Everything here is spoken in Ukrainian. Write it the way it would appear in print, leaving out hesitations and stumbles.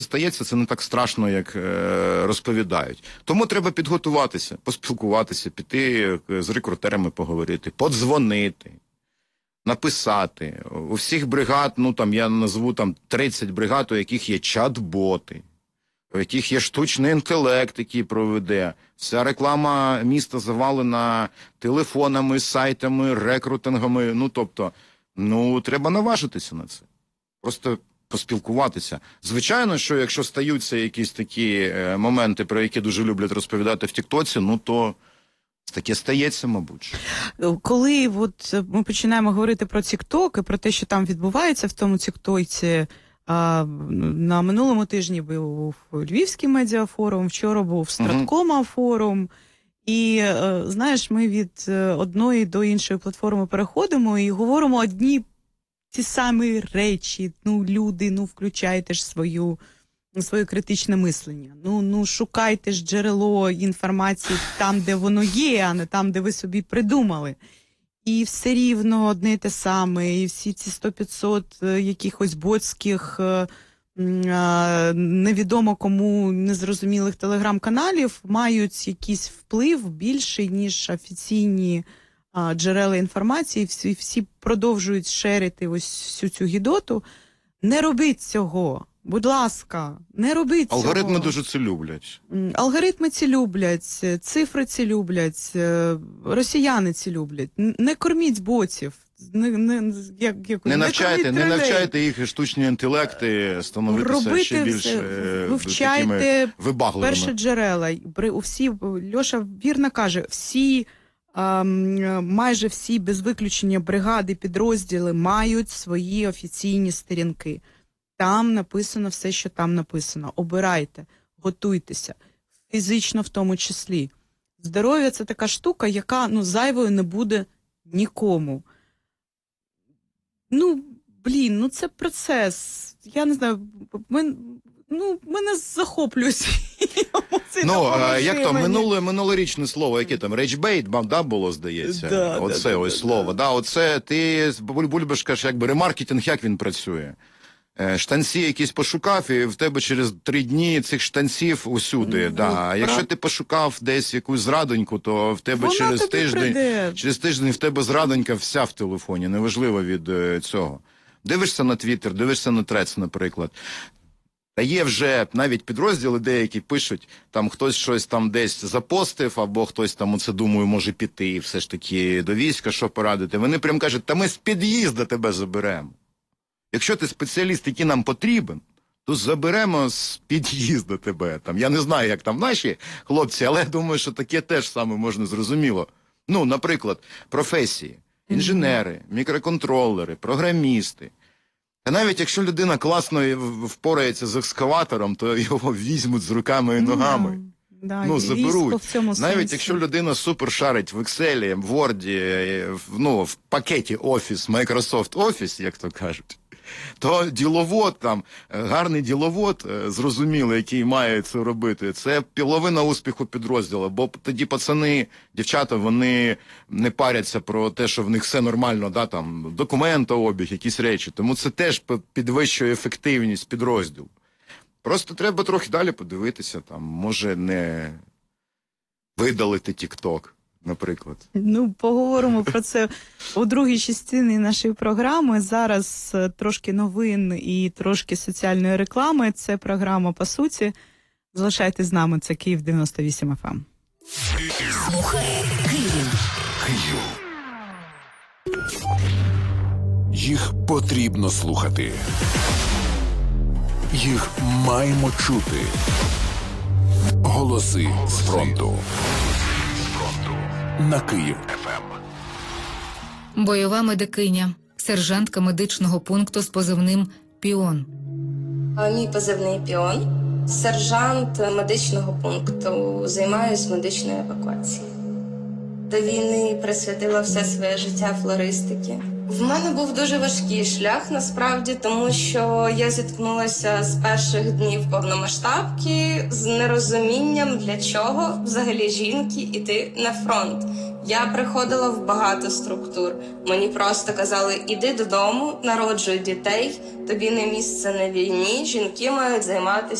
стається, це не так страшно, як розповідають. Тому треба підготуватися, поспілкуватися, піти з рекрутерами поговорити, подзвонити, написати. У всіх бригад, я назву 30 бригад, у яких є чат-боти, у яких є штучний інтелект, який проведе. Вся реклама міста завалена телефонами, сайтами, рекрутингами. Треба наважитися на це. Просто поспілкуватися. Звичайно, що якщо стаються якісь такі моменти, про які дуже люблять розповідати в Тіктоці, то таке стається, мабуть. Коли ми починаємо говорити про Тікток і про те, що там відбувається в тому Тіктоці, на минулому тижні був Львівський медіафорум, вчора був Страткома форум. І, знаєш, ми від одної до іншої платформи переходимо і говоримо одні ті самі речі. Люди, включайте ж своє критичне мислення. Шукайте ж джерело інформації там, де воно є, а не там, де ви собі придумали. І все рівно одне й те саме, і всі ці 100-500 якихось ботських, невідомо кому незрозумілих телеграм-каналів мають якийсь вплив більший, ніж офіційні джерела інформації. Всі продовжують шерити ось всю цю гідоту. Не робіть цього. Будь ласка, не робіть цього. Алгоритми дуже це люблять. Алгоритми ці люблять, цифри ці люблять, росіяни ці люблять. Не корміть ботів. Не навчайте їх штучні інтелекти становитися ще більш такими вибагливими. Перше джерела. Льоша вірно каже, майже всі без виключення бригади, підрозділи мають свої офіційні сторінки. Там написано все, що там написано. Обирайте, готуйтеся. Фізично в тому числі. Здоров'я – це така штука, яка зайвою не буде нікому. Це процес. Я не знаю, мене захоплюють. Минулорічне слово, яке там, рейджбейт, було, здається. Слово. Оце ти, Бульбашка, ремаркетинг, як він працює. Штанці якісь пошукав, і в тебе через 3 дні цих штанців усюди. Якщо ти пошукав десь якусь зрадоньку, то в тебе через тиждень в тебе зрадонька вся в телефоні, неважливо від цього. Дивишся на Твіттер, дивишся на Трец, наприклад. Та є вже навіть підрозділи деякі пишуть, там хтось щось там десь запостив, або хтось там думаю, може піти і все ж таки до війська, що порадити. Вони прям кажуть, та ми з під'їзду тебе заберемо. Якщо ти спеціаліст, який нам потрібен, то заберемо з під'їзду тебе. Я не знаю, як там наші хлопці, але я думаю, що таке теж саме можна зрозуміло. Наприклад, професії. Інженери, мікроконтролери, програмісти. А навіть якщо людина класно впорається з екскаватором, то його візьмуть з руками і ногами. Заберуть. Навіть якщо людина супер шарить в Excel, в Word, в пакеті Office, Microsoft Office, як то кажуть, то діловод гарний діловод, зрозумілий, який має це робити, це половина успіху підрозділу, бо тоді пацани, дівчата, вони не паряться про те, що в них все нормально, документообіг, якісь речі, тому це теж підвищує ефективність підрозділу. Просто треба трохи далі подивитися, може не видалити Тік-Ток, наприклад. Поговоримо про це у другій частині нашої програми. Зараз трошки новин і трошки соціальної реклами. Це програма «По суті». Залишайтесь з нами, це Київ 98 FM. Слухай Київ. Їх потрібно слухати. Їх маємо чути. Голоси з фронту. На Київ ФМ. Бойова медикиня, сержантка медичного пункту з позивним «Піон». Мій позивний «Піон». Сержант медичного пункту. Займаюсь медичною евакуацією. До війни присвятила все своє життя флористиці. В мене був дуже важкий шлях, насправді, тому що я зіткнулася з перших днів повномасштабки з нерозумінням, для чого взагалі жінки йти на фронт. Я приходила в багато структур. Мені просто казали, іди додому, народжуй дітей, тобі не місце на війні, жінки мають займатися